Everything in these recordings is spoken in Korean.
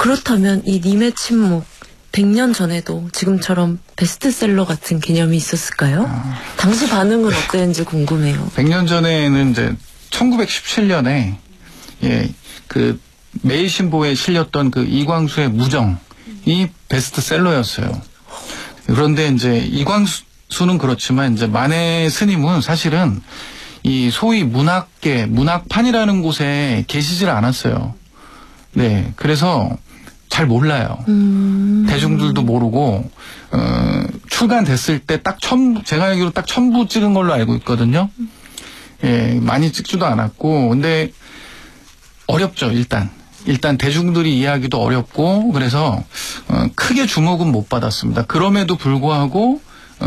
그렇다면 이 님의 침묵 100년 전에도 지금처럼 베스트셀러 같은 개념이 있었을까요? 당시 반응은 어땠는지 궁금해요. 100년 전에는 이제 1917년에 그 매일신보에 실렸던 그 이광수의 무정이 베스트셀러였어요. 그런데 이제 이광수는 그렇지만 이제 만해 스님은 사실은 이 소위 문학계, 문학판이라는 곳에 계시질 않았어요. 네, 그래서 잘 몰라요. 대중들도 모르고 출간됐을 때 딱 제가 알기로 딱 1000부 찍은 걸로 알고 있거든요. 예, 많이 찍지도 않았고, 근데 어렵죠. 일단 대중들이 이해하기도 어렵고, 그래서 크게 주목은 못 받았습니다. 그럼에도 불구하고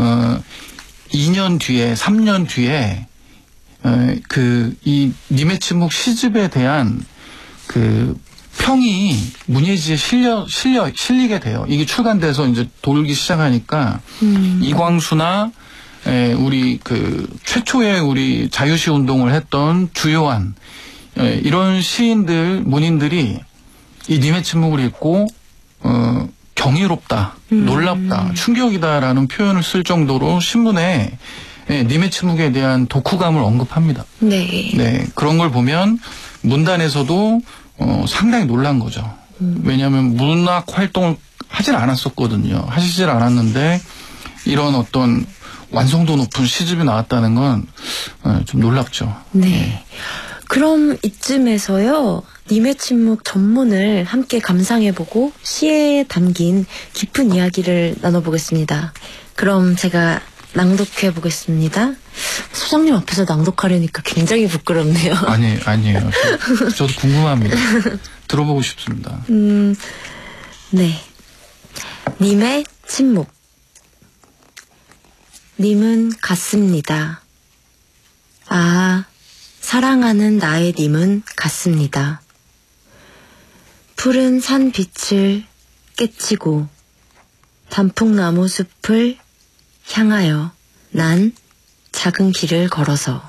2년 뒤에, 3년 뒤에 이 님의 침묵 시집에 대한 그 평이 문예지에 실리게 돼요. 이게 출간돼서 이제 돌기 시작하니까 이광수나 우리 그 최초의 우리 자유시 운동을 했던 주요한 이런 시인들, 문인들이 이 님의 침묵을 읽고 경이롭다, 놀랍다, 충격이다라는 표현을 쓸 정도로 신문에 님의 침묵에 대한 독후감을 언급합니다. 네. 네, 그런 걸 보면 문단에서도 상당히 놀란 거죠. 왜냐하면 문학 활동을 하시질 않았는데 이런 어떤 완성도 높은 시집이 나왔다는 건 좀 놀랍죠. 네. 예. 그럼 이쯤에서요, 님의 침묵 전문을 함께 감상해보고 시에 담긴 깊은 이야기를 나눠보겠습니다. 그럼 제가 낭독해보겠습니다. 소장님 앞에서 낭독하려니까 굉장히 부끄럽네요. 아니에요. 저도 궁금합니다. 들어보고 싶습니다. 네. 님의 침묵. 님은 같습니다. 아, 사랑하는 나의 님은 같습니다. 푸른 산 빛을 깨치고 단풍나무 숲을 향하여 난 작은 길을 걸어서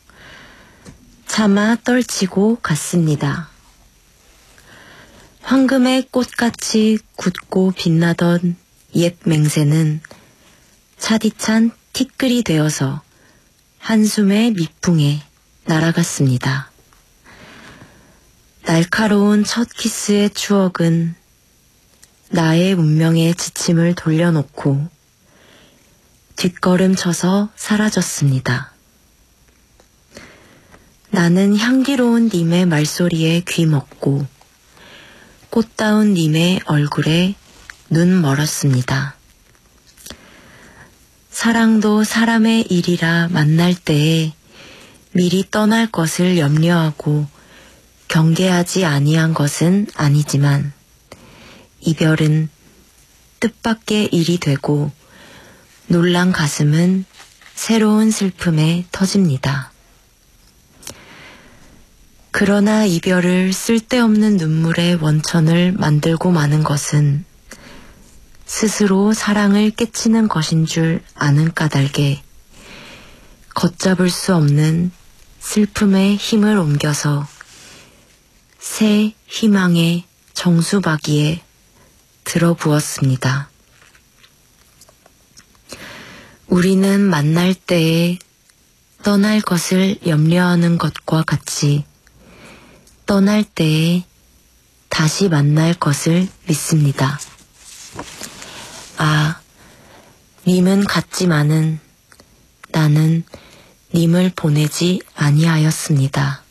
차마 떨치고 갔습니다. 황금의 꽃같이 굳고 빛나던 옛 맹세는 차디찬 티끌이 되어서 한숨의 미풍에 날아갔습니다. 날카로운 첫 키스의 추억은 나의 운명의 지침을 돌려놓고 뒷걸음 쳐서 사라졌습니다. 나는 향기로운 님의 말소리에 귀먹고 꽃다운 님의 얼굴에 눈 멀었습니다. 사랑도 사람의 일이라 만날 때에 미리 떠날 것을 염려하고 경계하지 아니한 것은 아니지만 이별은 뜻밖의 일이 되고 놀란 가슴은 새로운 슬픔에 터집니다. 그러나 이별을 쓸데없는 눈물의 원천을 만들고 마는 것은 스스로 사랑을 깨치는 것인 줄 아는 까닭에 걷잡을 수 없는 슬픔의 힘을 옮겨서 새 희망의 정수박이에 들어부었습니다. 우리는 만날 때에 떠날 것을 염려하는 것과 같이 떠날 때에 다시 만날 것을 믿습니다. 아, 님은 같지만은 나는 님을 보내지 아니하였습니다.